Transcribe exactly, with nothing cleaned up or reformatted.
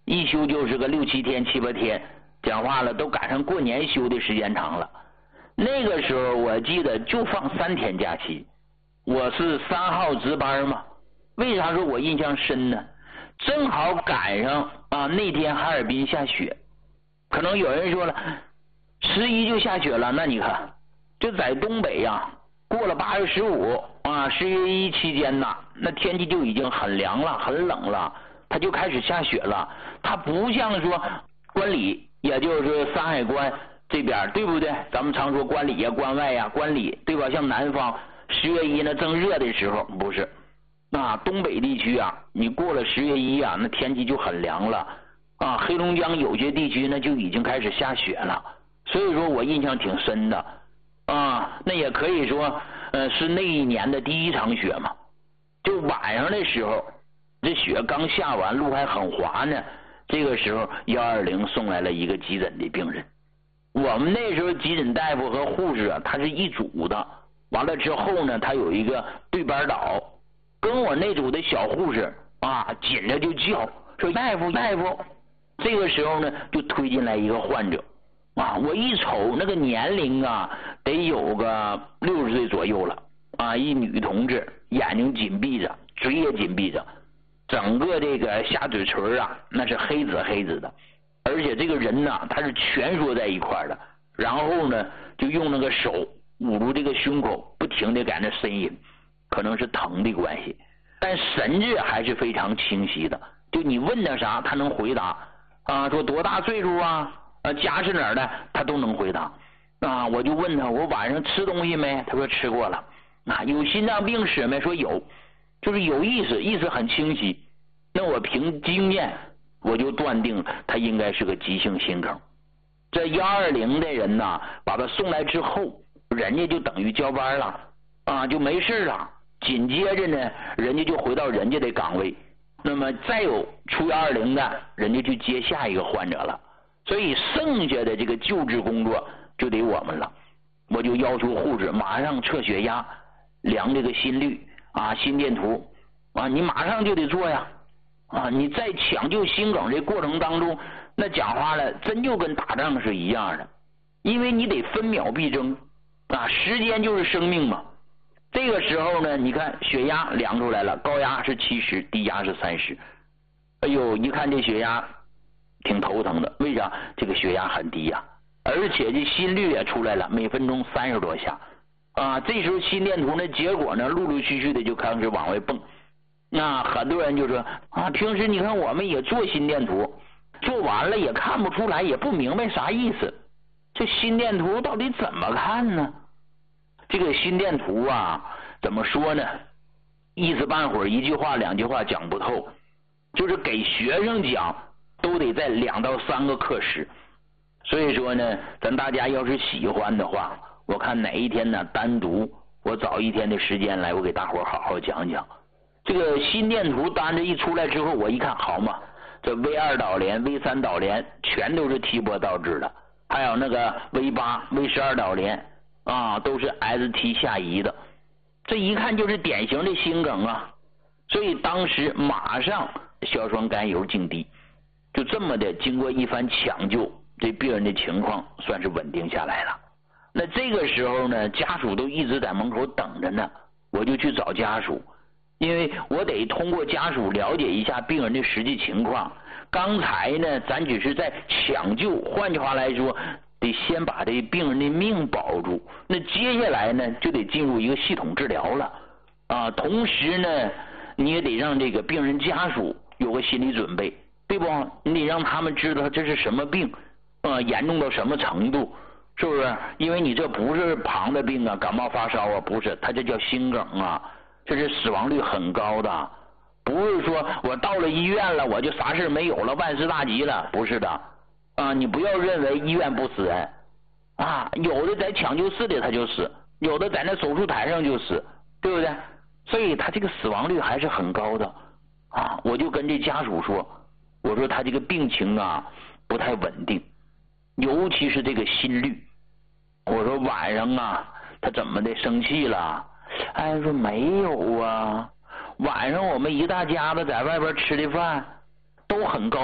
一休就是个六七天、七八天，讲话了都赶上过年休的时间长了。那个时候我记得就放三天假期，我是三号值班嘛。为啥说我印象深呢？正好赶上啊那天哈尔滨下雪。可能有人说了，十一就下雪了，那你看就在东北呀、啊，过了八月十五啊，十月一期间呐，那天气就已经很凉了，很冷了，它就开始下雪了。它不像说关里，也就是山海关这边，对不对？咱们常说关里呀、关外呀、关里，对吧？像南方十月一呢正热的时候，不是。那东北地区啊，你过了十月一啊，那天气就很凉了啊。黑龙江有些地区呢就已经开始下雪了，所以说我印象挺深的啊。那也可以说，呃，是那一年的第一场雪嘛。就晚上的时候，这雪刚下完，路还很滑呢。这个时候，幺二零送来了一个急诊的病人。我们那时候急诊大夫和护士啊，他是一组的。完了之后呢，他有一个对班导。跟我那组的小护士啊，紧着就叫说大夫大夫。这个时候呢，就推进来一个患者啊，我一瞅那个年龄啊，得有个六十岁左右了啊，一女同志，眼睛紧闭着，嘴也紧闭着，整个这个下嘴唇啊，那是黑紫黑紫的，而且这个人呢，他是蜷缩在一块的，然后呢，就用那个手捂住这个胸口，不停的在那呻吟。可能是疼的关系，但神志还是非常清晰的。就你问他啥，他能回答啊。说多大岁数啊？啊，家是哪儿的？他都能回答啊。我就问他，我晚上吃东西没？他说吃过了。啊，有心脏病史没？说有，就是有意识，意识很清晰。那我凭经验，我就断定他应该是个急性心梗。这幺二零的人呐，把他送来之后，人家就等于交班了啊，就没事了。紧接着呢，人家就回到人家的岗位，那么再有出幺二零的，人家就接下一个患者了。所以剩下的这个救治工作就得我们了。我就要求护士马上测血压，量这个心率啊，心电图啊，你马上就得做呀啊！你在抢救心梗这过程当中，那讲话了，真就跟打仗是一样的，因为你得分秒必争啊，时间就是生命嘛。这个时候呢，你看血压量出来了，高压是七十，低压是三十。哎呦，一看这血压挺头疼的，为啥？这个血压很低呀、啊，而且这心率也出来了，每分钟三十多下啊。这时候心电图呢，结果呢，陆陆续续的就开始往外蹦。那很多人就说啊，平时你看我们也做心电图，做完了也看不出来，也不明白啥意思。这心电图到底怎么看呢？这个心电图啊，怎么说呢？一时半会儿一句话两句话讲不透，就是给学生讲都得在两到三个课时。所以说呢，咱大家要是喜欢的话，我看哪一天呢，单独我找一天的时间来，我给大伙好好讲讲。这个心电图单子一出来之后，我一看，好嘛，这 V 二 导联 V 三 导联全都是 T 波导致的，还有那个 V 八 V 十二 导联啊，都是 S T 下移的，这一看就是典型的心梗啊。所以当时马上硝酸甘油静滴，就这么的经过一番抢救，这病人的情况算是稳定下来了。那这个时候呢，家属都一直在门口等着呢，我就去找家属，因为我得通过家属了解一下病人的实际情况。刚才呢，咱只是在抢救，换句话来说，得先把这病人的命保住。那接下来呢，就得进入一个系统治疗了啊。同时呢，你也得让这个病人家属有个心理准备，对不？你得让他们知道这是什么病啊，严重到什么程度，是不是？因为你这不是旁的病啊，感冒发烧啊，不是，它这叫心梗啊，这是死亡率很高的。不是说我到了医院了，我就啥事没有了，万事大吉了，不是的啊！你不要认为医院不死人啊，有的在抢救室里他就死，有的在那手术台上就死，对不对？所以他这个死亡率还是很高的啊！我就跟这家属说，我说他这个病情啊不太稳定，尤其是这个心率。我说晚上啊，他怎么的生气了？哎，说没有啊。晚上我们一大家子在外边吃的饭都很高